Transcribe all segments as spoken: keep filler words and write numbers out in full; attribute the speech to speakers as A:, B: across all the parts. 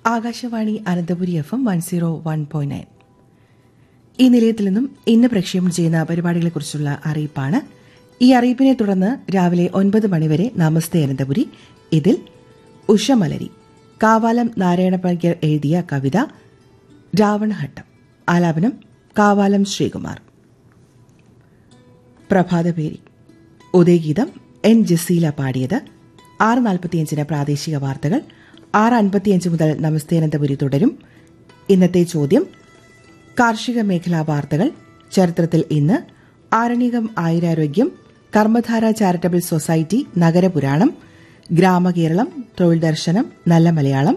A: Akashvani Ananthapuri F M one zero one point nine. ഈ നിലയത്തിൽ നിന്നും ഇന്ന് പ്രക്ഷേപണം ചെയ്യുന്ന പരിപാടികളെക്കുറിച്ചുള്ള അറിയിപ്പാണ്. ഈ അറിയിപ്പിനെ തുടർന്ന് രാവിലെ ഒൻപത് മണിവരെ നമസ്തേ അനന്തപുരി. ഇതിൽ ഉഷമലരി, കാവാലം നാരായണപണിക്കർ എഴുതിയ കവിത രാവണഹട്ടം, ആലാപനം കാവാലം ശ്രീകുമാർ. പ്രഭാതപേരി, ഉദയഗീതം എൻ ജസീല പാടിയത്. ആറ് നാൽപ്പത്തിയഞ്ചിന് പ്രാദേശിക വാർത്തകൾ. ആറ് അൻപത്തിയഞ്ച് മുതൽ നമസ്തേ അനന്തപുരി തുടരും. ഇന്നത്തെ ചോദ്യം കാർഷിക മേഖലാ വാർത്തകൾ, ചരിത്രത്തിൽ ഇന്ന്, ആരണ്യകം ആയുരാരോഗ്യം, കർമ്മധാര ചാരിറ്റബിൾ സൊസൈറ്റി നഗരപുരാണം, ഗ്രാമകേരളം, തൊഴിൽ ദർശനം, നല്ല മലയാളം.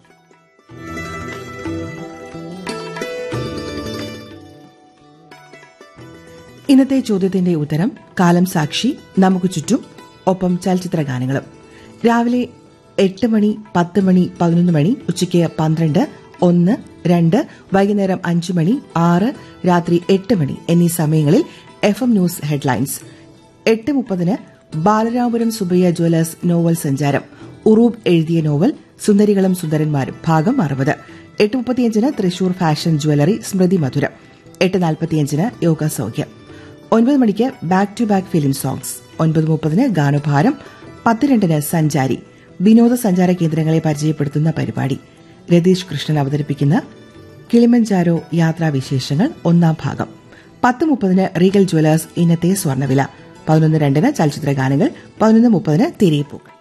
A: ഇന്നത്തെ ചോദ്യത്തിന്റെ ഉത്തരം കാലം സാക്ഷി, നമുക്ക് ചുറ്റും, ഒപ്പം ചലച്ചിത്ര ഗാനങ്ങളും. രാവിലെ എട്ട് മണി, പത്ത് മണി, പതിനൊന്ന് മണി, ഉച്ചയ്ക്ക് പന്ത്രണ്ട്, ഒന്ന്, രണ്ട്, വൈകുന്നേരം അഞ്ച് മണി, ആറ്, രാത്രി എട്ട് മണി എന്നീ സമയങ്ങളിൽ എഫ് എം ന്യൂസ് ഹെഡ്ലൈൻസ്. എട്ട് മുപ്പതിന് ബാലരാമപുരം സുബയ്യ ജ്വല്ലേഴ്സ് നോവൽ സഞ്ചാരം, ഉറൂബ് എഴുതിയ നോവൽ സുന്ദരികളും സുന്ദരന്മാരും ഭാഗം അറുപത്. എട്ട് മുപ്പത്തിയഞ്ചിന് തൃശൂർ ഫാഷൻ ജ്വല്ലറി സ്മൃതി മധുരം. എട്ട് നാൽപ്പത്തിയഞ്ചിന് യോഗ സൌഖ്യം. ഒൻപത് മണിക്ക് back to back film songs. ഒൻപത് മുപ്പതിന് ഗാനഭാരം. പത്ത് രണ്ടിന് സഞ്ചാരി, വിനോദസഞ്ചാര കേന്ദ്രങ്ങളെ പരിചയപ്പെടുത്തുന്ന പരിപാടി. രതീഷ് കൃഷ്ണൻ അവതരിപ്പിക്കുന്ന കിളിമഞ്ചാരോ യാത്രാവിശേഷങ്ങൾ ഒന്നാം ഭാഗം. പത്ത് മുപ്പതിന് റീഗൽ ജ്വല്ലേഴ്സ് ഇന്നത്തെ സ്വർണ്ണവില. പതിനൊന്ന് രണ്ടിന് ചലച്ചിത്ര ഗാനങ്ങൾ. പതിനൊന്ന് മുപ്പതിന് തിരയിപ്പൂക്കൾ.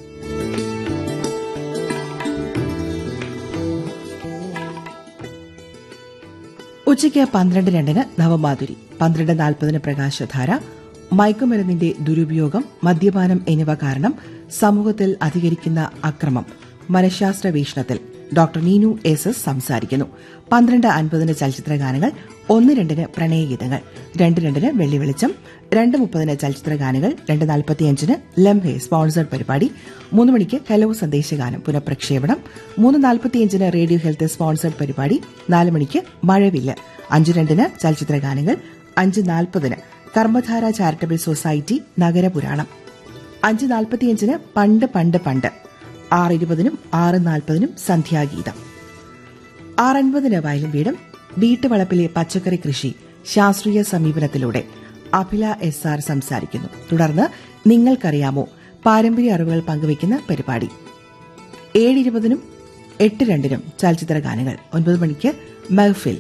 A: ഉച്ചയ്ക്ക് പന്ത്രണ്ട് രണ്ടിന് നവമാധുരി. പന്ത്രണ്ട് നാൽപ്പതിന് പ്രകാശധാര. മയക്കുമരുന്നിന്റെ ദുരുപയോഗം, മദ്യപാനം എന്നിവ കാരണം സമൂഹത്തിൽ അധികരിക്കുന്ന അക്രമം മനഃശാസ്ത്ര വീക്ഷണത്തിൽ ഡോക്ടർ നീനു എസ് എസ് സംസാരിക്കുന്നു. പന്ത്രണ്ട് അൻപതിന് ചലച്ചിത്ര ഗാനങ്ങൾ. ഒന്ന് രണ്ടിന് പ്രണയഗീതങ്ങൾ. രണ്ട് രണ്ടിന് വെള്ളി വെളിച്ചം. രണ്ട് മുപ്പതിന് ചലച്ചിത്ര ഗാനങ്ങൾ. രണ്ട് നാൽപ്പത്തിയഞ്ചിന് ലംഹെ സ്പോൺസർഡ് പരിപാടി. മൂന്ന് മണിക്ക് ഹലോ സന്ദേശഗാനം പുനഃപ്രക്ഷേപണം. മൂന്ന് നാൽപ്പത്തിയഞ്ചിന് റേഡിയോ ഹെൽത്ത് സ്പോൺസർഡ് പരിപാടി. നാല് മണിക്ക് മഴവില്ല്. അഞ്ച് രണ്ടിന് ചലച്ചിത്ര ഗാനങ്ങൾ. അഞ്ച് നാൽപ്പതിന് കർമ്മധാര ചാരിറ്റബിൾ സൊസൈറ്റി നഗരപുരാണം. അഞ്ച് നാൽപ്പത്തിയഞ്ചിന് പണ്ട് പണ്ട് പണ്ട്. ആറ് ഇരുപതിനും ആറ് നാൽപ്പതിനും സന്ധ്യാഗീതം. ആറൻപതിന് വയലും വീടും. വീട്ടുവളപ്പിലെ പച്ചക്കറി കൃഷി ശാസ്ത്രീയ സമീപനത്തിലൂടെ അഭില എസ് ആർ സംസാരിക്കുന്നു. തുടർന്ന് നിങ്ങൾക്കറിയാമോ, പാരമ്പര്യ അറിവുകൾ പങ്കുവയ്ക്കുന്ന പരിപാടി. ഏഴ് ഇരുപതിനും എട്ട് രണ്ടിനും ചലച്ചിത്ര ഗാനങ്ങൾ. ഒൻപത് മണിക്ക് മഹ്ഫിൽ.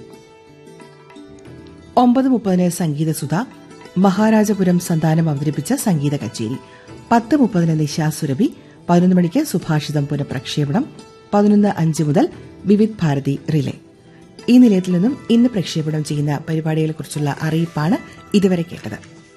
A: ഒമ്പത് മുപ്പതിന് സംഗീതസുധ, മഹാരാജപുരം സന്താനം അവതരിപ്പിച്ച സംഗീത കച്ചേരി. പത്ത് മുപ്പതിന് നിശാസുരഭി. പതിനൊന്ന് മണിക്ക് സുഭാഷിതം പുനഃപ്രക്ഷേപണം. പതിനൊന്ന് അഞ്ച് മുതൽ വിവിധ് ഭാരതി റിലേ. ഈ നിലയത്തിൽ നിന്നും ഇന്ന് പ്രക്ഷേപണം ചെയ്യുന്ന പരിപാടികളെക്കുറിച്ചുള്ള അറിയിപ്പാണ് ഇതുവരെ കേട്ടത്.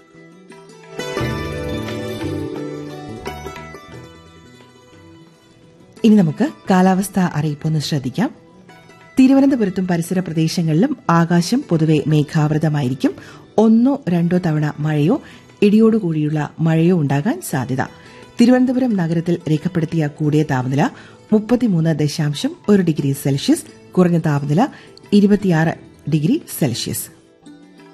A: ഇനി നമുക്ക് കാലാവസ്ഥാ അറിയിപ്പൊന്ന് ശ്രദ്ധിക്കാം. തിരുവനന്തപുരത്തും പരിസര പ്രദേശങ്ങളിലും ആകാശം പൊതുവെ മേഘാവൃതമായിരിക്കും. ഒന്നോ രണ്ടോ തവണ മഴയോ ഇടിയോടുകൂടിയുള്ള മഴയോ ഉണ്ടാകാൻ സാധ്യത. തിരുവനന്തപുരം നഗരത്തിൽ രേഖപ്പെടുത്തിയ കൂടിയ താപനില മുപ്പത്തിമൂന്ന് ദശാംശം ഒരു ഡിഗ്രി സെൽഷ്യസ്, കുറഞ്ഞ താപനില ഇരുപത്തിയാറ് ഡിഗ്രി സെൽഷ്യസ്.